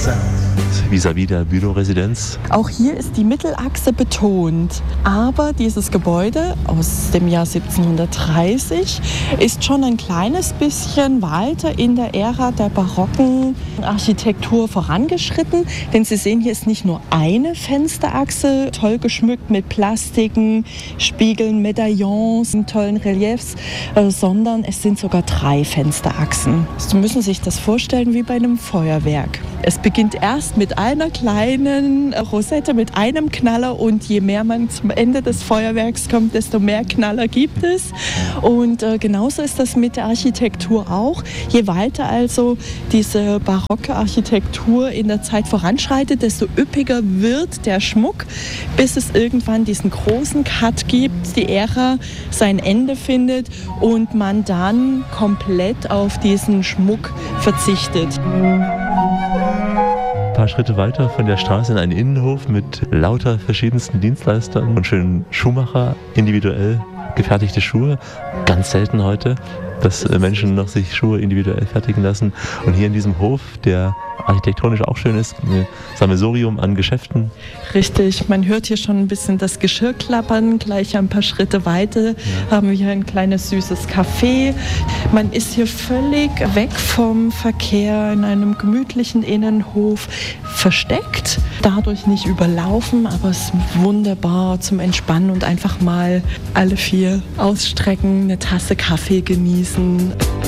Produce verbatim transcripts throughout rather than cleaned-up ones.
Vis-à-vis der Bülow-Residenz. Auch hier ist die Mittelachse betont. Aber dieses Gebäude aus dem Jahr siebzehnhundertdreißig ist schon ein kleines bisschen weiter in der Ära der barocken Architektur vorangeschritten. Denn Sie sehen, hier ist nicht nur eine Fensterachse, toll geschmückt mit Plastiken, Spiegeln, Medaillons, tollen Reliefs, äh, sondern es sind sogar drei Fensterachsen. Sie müssen sich das vorstellen wie bei einem Feuerwerk. Es beginnt erst mit einer kleinen Rosette, mit einem Knaller, und je mehr man zum Ende des Feuerwerks kommt, desto mehr Knaller gibt es. Und äh, genauso ist das mit der Architektur auch. Je weiter also diese barocke Architektur in der Zeit voranschreitet, desto üppiger wird der Schmuck, bis es irgendwann diesen großen Cut gibt, die Ära sein Ende findet und man dann komplett auf diesen Schmuck verzichtet. Ein paar Schritte weiter von der Straße in einen Innenhof mit lauter verschiedensten Dienstleistern und schönen Schuhmacher, individuell gefertigte Schuhe. Ganz selten heute, dass Menschen noch sich Schuhe individuell fertigen lassen. Und hier in diesem Hof, der architektonisch auch schön ist, ein Sammelsurium an Geschäften. Richtig, man hört hier schon ein bisschen das Geschirr klappern. Gleich ein paar Schritte weiter ja. haben wir hier ein kleines süßes Café. Man ist hier völlig weg vom Verkehr, in einem gemütlichen Innenhof versteckt. Dadurch nicht überlaufen, aber es ist wunderbar zum Entspannen und einfach mal alle vier ausstrecken, eine Tasse Kaffee genießen.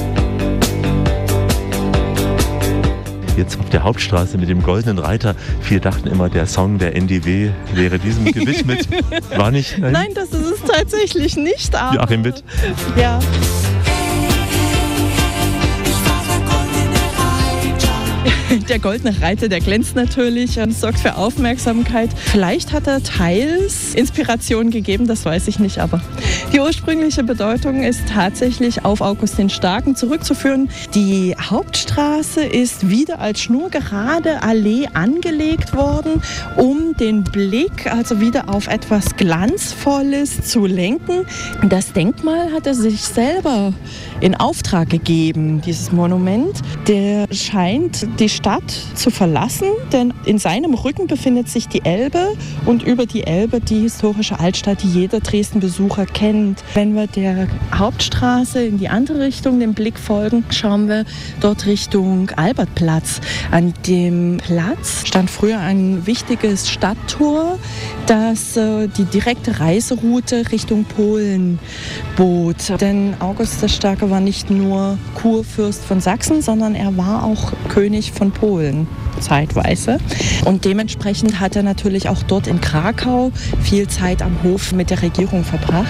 Jetzt auf der Hauptstraße mit dem Goldenen Reiter. Viele dachten immer, der Song der N D W wäre diesem gewidmet. War nicht? Nein, Nein das ist es tatsächlich nicht. Aber Joachim Witt. Ja. Der Goldene Reiter, der glänzt natürlich und sorgt für Aufmerksamkeit. Vielleicht hat er teils Inspiration gegeben, das weiß ich nicht, aber die ursprüngliche Bedeutung ist tatsächlich auf August den Starken zurückzuführen. Die Hauptstraße ist wieder als schnurgerade Allee angelegt worden, um den Blick also wieder auf etwas Glanzvolles zu lenken. Das Denkmal hat er sich selber in Auftrag gegeben, dieses Monument. Der scheint die Stadt zu verlassen, denn in seinem Rücken befindet sich die Elbe und über die Elbe die historische Altstadt, die jeder Dresden-Besucher kennt. Wenn wir der Hauptstraße in die andere Richtung den Blick folgen, schauen wir dort Richtung Albertplatz. An dem Platz stand früher ein wichtiges Stadttor, das äh, die direkte Reiseroute Richtung Polen bot. Denn August der Starke war nicht nur Kurfürst von Sachsen, sondern er war auch König von Polen zeitweise. Und dementsprechend hat er natürlich auch dort in Krakau viel Zeit am Hof mit der Regierung verbracht.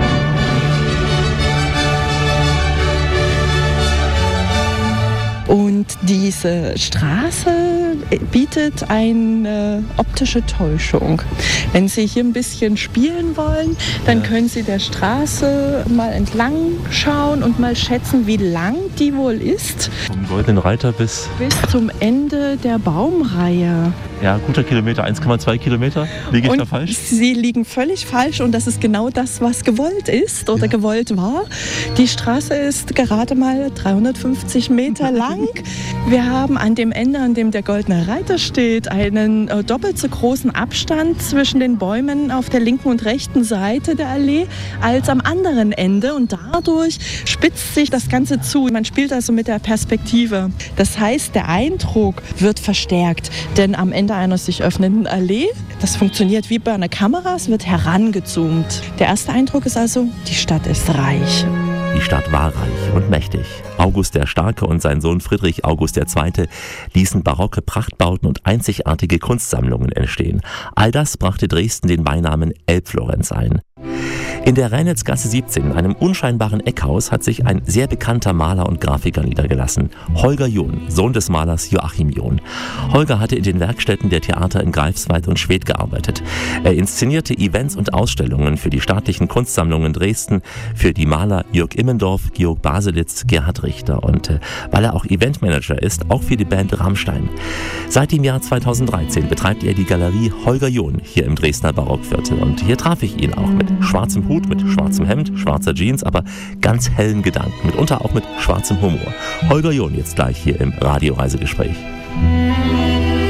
Und diese Straße bietet eine optische Täuschung. Wenn Sie hier ein bisschen spielen wollen, dann ja. können Sie der Straße mal entlang schauen und mal schätzen, wie lang die wohl ist. Vom Goldenen Reiter bis... Bis zum Ende der Baumreihe. Ja, guter Kilometer, eins Komma zwei Kilometer. Liege ich und da falsch? Sie liegen völlig falsch und das ist genau das, was gewollt ist oder ja. gewollt war. Die Straße ist gerade mal dreihundertfünfzig Meter lang. Wir haben an dem Ende, an dem der Goldene Reiter steht, einen äh, doppelt so großen Abstand zwischen den Bäumen auf der linken und rechten Seite der Allee als am anderen Ende und dadurch spitzt sich das Ganze zu. Man spielt also mit der Perspektive. Das heißt, der Eindruck wird verstärkt, denn am Ende einer sich öffnenden Allee, das funktioniert wie bei einer Kamera, es wird herangezoomt. Der erste Eindruck ist also, die Stadt ist reich. Die Stadt war reich und mächtig. August der Starke und sein Sohn Friedrich August der Zweite ließen barocke Prachtbauten und einzigartige Kunstsammlungen entstehen. All das brachte Dresden den Beinamen Elbflorenz ein. In der Reinitzgasse siebzehn, einem unscheinbaren Eckhaus, hat sich ein sehr bekannter Maler und Grafiker niedergelassen. Holger John, Sohn des Malers Joachim John. Holger hatte in den Werkstätten der Theater in Greifswald und Schwedt gearbeitet. Er inszenierte Events und Ausstellungen für die staatlichen Kunstsammlungen Dresden, für die Maler Jörg Immendorf, Georg Baselitz, Gerhard Richter und äh, weil er auch Eventmanager ist, auch für die Band Rammstein. Seit dem Jahr zweitausenddreizehn betreibt er die Galerie Holger John hier im Dresdner Barockviertel und hier traf ich ihn auch mit schwarzem Hut, mit schwarzem Hemd, schwarzer Jeans, aber ganz hellen Gedanken, mitunter auch mit schwarzem Humor. Holger John jetzt gleich hier im Radioreisegespräch.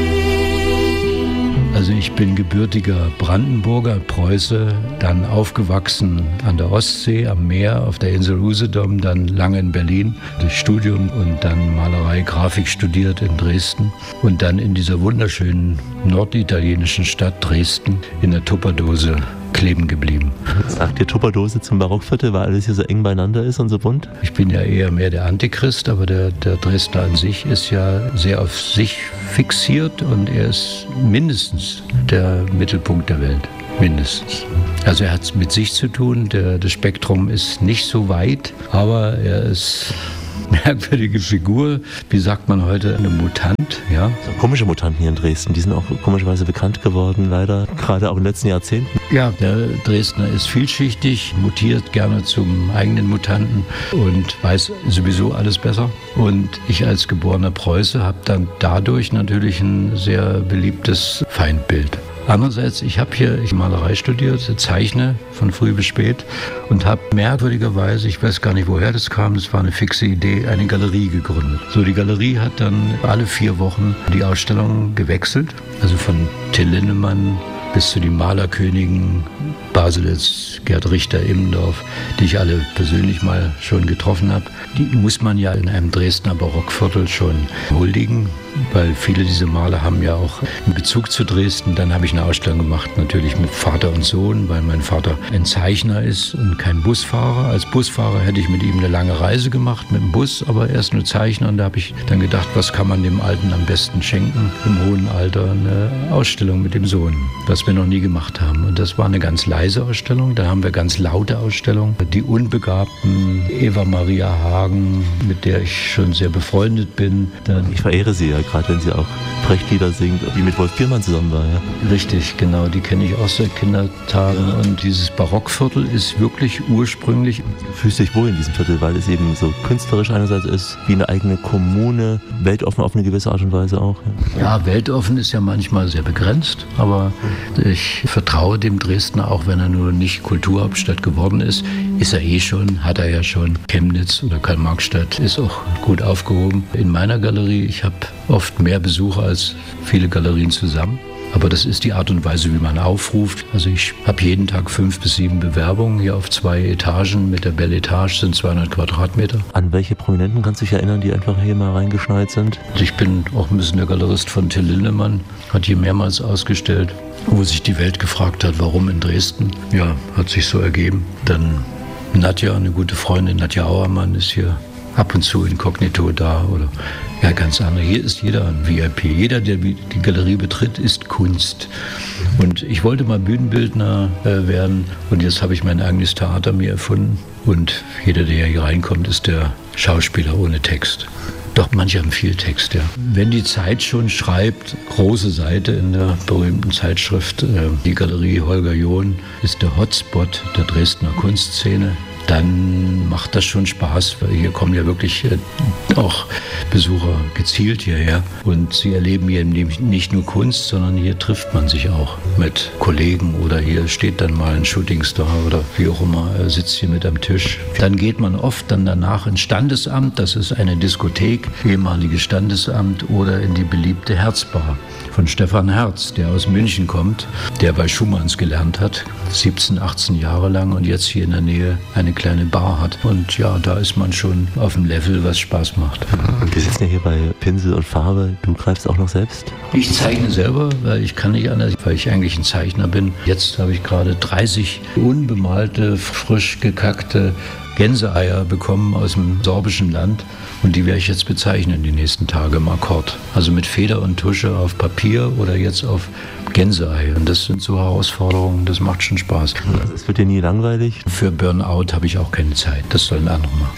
Also ich bin gebürtiger Brandenburger, Preuße, dann aufgewachsen an der Ostsee, am Meer, auf der Insel Usedom, dann lange in Berlin durch Studium und dann Malerei, Grafik studiert in Dresden und dann in dieser wunderschönen norditalienischen Stadt Dresden in der Tupperdose kleben geblieben. Sagt ihr Tupperdose zum Barockviertel, weil alles hier so eng beieinander ist und so bunt? Ich bin ja eher mehr der Antichrist, aber der, der Dresdner an sich ist ja sehr auf sich fixiert und er ist mindestens der Mittelpunkt der Welt. Mindestens. Also er hat es mit sich zu tun, der, das Spektrum ist nicht so weit, aber er ist merkwürdige Figur, wie sagt man heute, eine Mutant, ja. So komische Mutanten hier in Dresden, die sind auch komischerweise bekannt geworden, leider, gerade auch in den letzten Jahrzehnten. Ja, der Dresdner ist vielschichtig, mutiert gerne zum eigenen Mutanten und weiß sowieso alles besser. Und ich als geborener Preuße habe dann dadurch natürlich ein sehr beliebtes Feindbild. Andererseits, ich habe hier ich Malerei studiert, zeichne von früh bis spät und habe merkwürdigerweise, ich weiß gar nicht, woher das kam, das war eine fixe Idee, eine Galerie gegründet. So, die Galerie hat dann alle vier Wochen die Ausstellung gewechselt, also von Till Lindemann bis zu den Malerkönigen, Baselitz, Gerd Richter, Immendorf, die ich alle persönlich mal schon getroffen habe. Die muss man ja in einem Dresdner Barockviertel schon huldigen, weil viele dieser Maler haben ja auch einen Bezug zu Dresden. Dann habe ich eine Ausstellung gemacht, natürlich mit Vater und Sohn, weil mein Vater ein Zeichner ist und kein Busfahrer. Als Busfahrer hätte ich mit ihm eine lange Reise gemacht mit dem Bus, aber er ist nur Zeichner und da habe ich dann gedacht, was kann man dem Alten am besten schenken? Im hohen Alter eine Ausstellung mit dem Sohn, was wir noch nie gemacht haben. Und das war eine ganz leise Ausstellung. Dann haben wir ganz laute Ausstellungen. Die Unbegabten, Eva Maria Hagen, mit der ich schon sehr befreundet bin. Dann ich verehre sie ja, gerade wenn sie auch Brechtlieder singt, die mit Wolf Biermann zusammen war. Ja. Richtig, genau, die kenne ich auch seit Kindertagen. Ja. Und dieses Barockviertel ist wirklich ursprünglich... Du fühlst dich wohl in diesem Viertel, weil es eben so künstlerisch einerseits ist, wie eine eigene Kommune, weltoffen auf eine gewisse Art und Weise auch. Ja, ja, weltoffen ist ja manchmal sehr begrenzt, aber ich vertraue dem Dresdner, auch wenn er nur nicht Kulturhauptstadt geworden ist, ist er eh schon, hat er ja schon. Chemnitz oder Karl-Marx-Stadt ist auch gut aufgehoben. In meiner Galerie, ich habe oft mehr Besucher als viele Galerien zusammen. Aber das ist die Art und Weise, wie man aufruft. Also ich habe jeden Tag fünf bis sieben Bewerbungen hier auf zwei Etagen. Mit der Belle Etage sind zweihundert Quadratmeter. An welche Prominenten kannst du dich erinnern, die einfach hier mal reingeschneit sind? Ich bin auch ein bisschen der Galerist von Till Lindemann. Hat hier mehrmals ausgestellt, wo sich die Welt gefragt hat, warum in Dresden. Ja, hat sich so ergeben. Dann Nadja, eine gute Freundin, Nadja Auermann ist hier ab und zu inkognito da oder ja, ganz andere. Hier ist jeder ein V I P. Jeder, der die Galerie betritt, ist Kunst. Und ich wollte mal Bühnenbildner äh, werden und jetzt habe ich mein eigenes Theater mir erfunden. Und jeder, der hier reinkommt, ist der Schauspieler ohne Text. Doch, manche haben viel Text, ja. Wenn die Zeit schon schreibt, große Seite in der berühmten Zeitschrift, äh, die Galerie Holger John ist der Hotspot der Dresdner Kunstszene, dann macht das schon Spaß, weil hier kommen ja wirklich äh, auch Besucher gezielt hierher und sie erleben hier nicht nur Kunst, sondern hier trifft man sich auch mit Kollegen oder hier steht dann mal ein Shootingstar oder wie auch immer, er sitzt hier mit am Tisch. Dann geht man oft dann danach ins Standesamt, das ist eine Diskothek, ehemaliges Standesamt, oder in die beliebte Herzbar von Stefan Herz, der aus München kommt, der bei Schumanns gelernt hat, siebzehn, achtzehn Jahre lang und jetzt hier in der Nähe eine kleine Bar hat. Und ja, da ist man schon auf dem Level, was Spaß macht. Und wir sitzen ja hier bei Pinsel und Farbe. Du greifst auch noch selbst? Ich zeichne selber, weil ich kann nicht anders, weil ich eigentlich ein Zeichner bin. Jetzt habe ich gerade dreißig unbemalte, frisch gekackte Gänseeier bekommen aus dem sorbischen Land und die werde ich jetzt bezeichnen die nächsten Tage im Akkord. Also mit Feder und Tusche auf Papier oder jetzt auf Gänseei. Und das sind so Herausforderungen, das macht schon Spaß. Also es wird dir nie langweilig? Für Burnout habe ich auch keine Zeit, das sollen andere machen.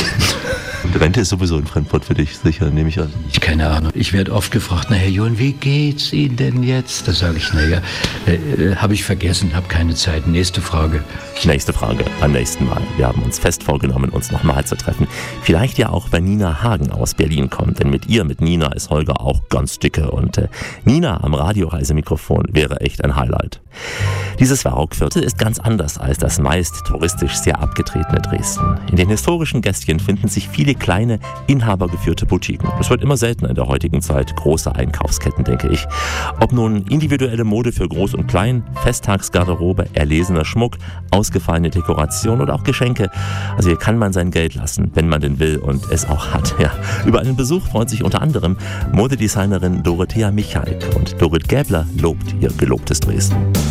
Und Rente ist sowieso in Frankfurt für dich, sicher, nehme ich an. Ich keine Ahnung. Ich werde oft gefragt, na Herr John, wie geht's Ihnen denn jetzt? Da sage ich, naja, äh, äh, habe ich vergessen, habe keine Zeit. Nächste Frage. Nächste Frage, beim nächsten Mal. Wir haben uns fest vorgenommen, uns nochmal zu treffen. Vielleicht ja auch, wenn Nina Hagen aus Berlin kommt. Denn mit ihr, mit Nina, ist Holger auch ganz dicke. Und äh, Nina am Radioreisemikrofon wäre echt ein Highlight. Dieses Barockviertel ist ganz anders als das meist touristisch sehr abgetretene Dresden. In den historischen Gässchen finden sich viele kleine, inhabergeführte Boutiquen. Das wird immer seltener in der heutigen Zeit, große Einkaufsketten, denke ich. Ob nun individuelle Mode für Groß und Klein, Festtagsgarderobe, erlesener Schmuck, ausgefallene Dekoration oder auch Geschenke. Also hier kann man sein Geld lassen, wenn man denn will und es auch hat. Ja. Über einen Besuch freut sich unter anderem Modedesignerin Dorothea Michalk und Dorit Gäbler lobt ihr gelobtes Dresden.